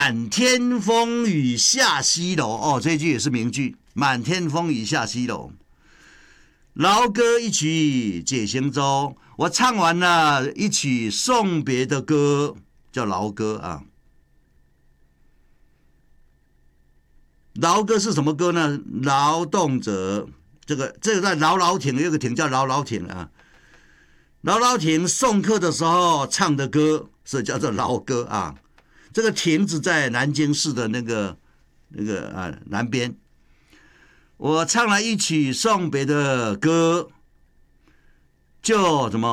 满天风雨下西楼哦，这句也是名句。满天风雨下西楼，劳歌一曲解行舟。我唱完了一曲送别的歌，叫劳歌啊。劳歌是什么歌呢？劳动者，这个在劳劳亭有个亭叫劳劳亭啊。劳劳亭送客的时候唱的歌是叫做劳歌啊。这个亭子在南京市的那个南边。我唱了一曲送别的歌，就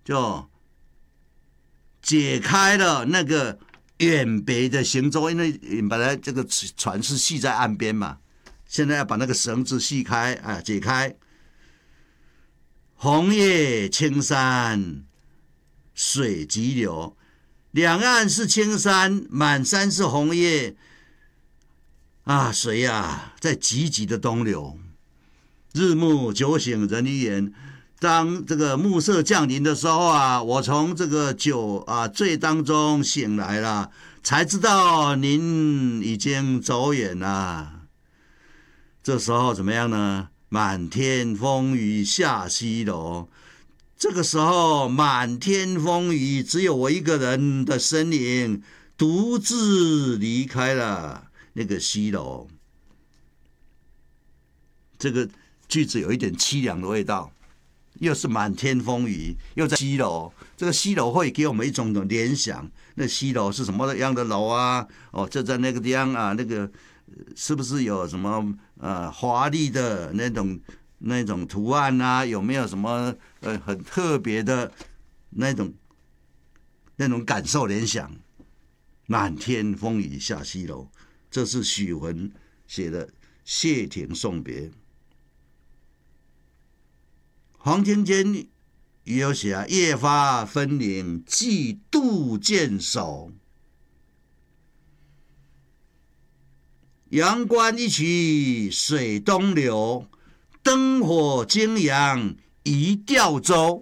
解开了那个远别的行舟，因为本来这个船是系在岸边嘛，现在要把那个绳子系开啊，解开。红叶青山水急流，两岸是青山，满山是红叶啊，水啊在急急的东流。日暮酒醒人已远，当这个暮色降临的时候啊，我从这个酒醉当中醒来了，才知道您已经走远了。这时候怎么样呢？满天风雨下西楼。这个时候满天风雨，只有我一个人的身影独自离开了那个西楼。这个句子有一点凄凉的味道，又是满天风雨，又在西楼。这个西楼会给我们一种联想，那西楼是什么样的楼啊？哦，就在那个地方啊，那个是不是有什么华丽的那种图案啊？有没有什么很特别的那种感受联想？满天风雨下西楼，这是许浑写的《谢霆送别》。黄庭坚也有写夜发分明寄杜鹃手，阳关一曲水东流，灯火惊阳一钓舟。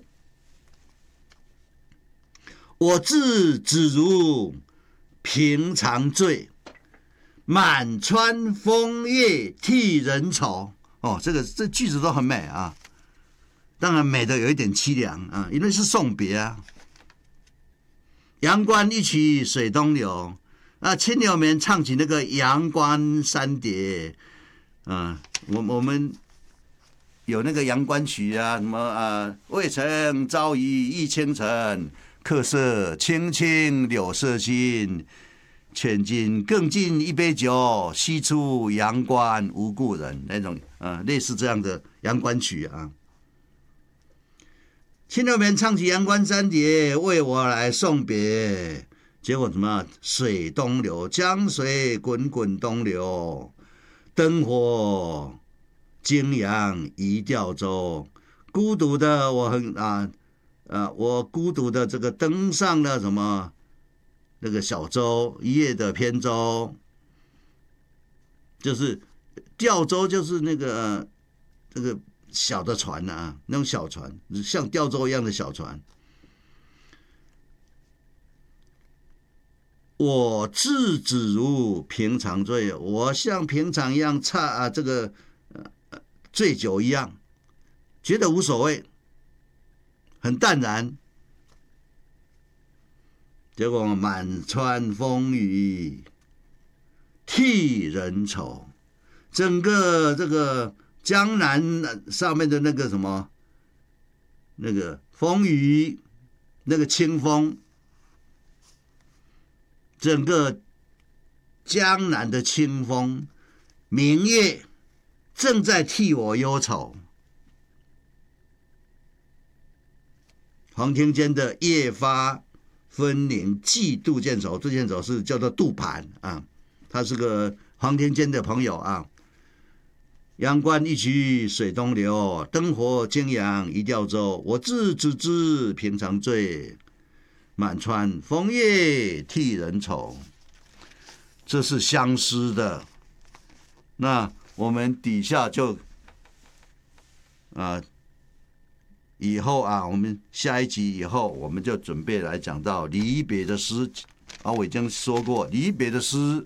我自只如平常醉，满川枫叶替人愁。哦，这句子都很美啊，当然美的有一点凄凉啊，因为是送别啊。阳关一曲水东流，青牛们唱起那个阳关三叠，我们有那个阳关曲啊，什么渭城朝雨浥轻尘，客舍青青柳色新，劝君更尽一杯酒，西出阳关无故人。那种类似这样的阳关曲啊。青牛们唱起阳关三叠，为我来送别。结果什么？水东流，江水滚滚东流，灯火惊阳一钓舟。孤独的我我孤独的这个登上了什么那个小舟，一叶的扁舟，就是钓舟，就是那个这个小的船啊，那种小船，像钓舟一样的小船。我自只如平常醉，我像平常一样醉酒一样，觉得无所谓，很淡然。结果满川风雨替人愁，整个这个江南上面的那个什么，那个风雨，那个清风，整个江南的清风，明月正在替我忧愁。黄庭坚的《夜发分明寄杜鹃手》，杜鹃手是叫做杜盘啊，他是个黄庭坚的朋友啊。阳关一曲水东流，灯火惊阳一钓舟。我自只知平常醉，满川枫叶替人愁。这是相思的。那我们底下就以后我们下一集以后，我们就准备来讲到离别的诗我已经说过，离别的诗